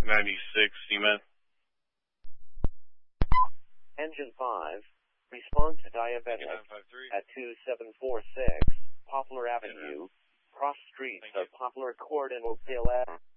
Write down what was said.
96 Cement. Engine 5, respond to diabetic at 2746 Poplar Avenue, cross streets of Poplar Court and Oakdale Ave.